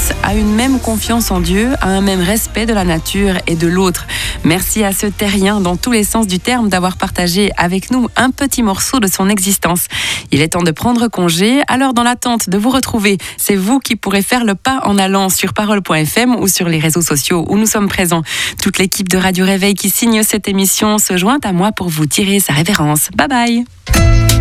tous à une même confiance en Dieu, à un même respect de la nature et de l'autre. Merci à ce terrien dans tous les sens du terme d'avoir partagé avec nous un petit morceau de son existence. Il est temps de prendre congé, alors dans l'attente de vous retrouver, c'est vous qui pourrez faire le pas en allant sur parole.fm ou sur les réseaux sociaux où nous sommes présents. Toute l'équipe de Radio Réveil qui signe cette émission se joint à moi pour vous tirer sa révérence. Bye bye.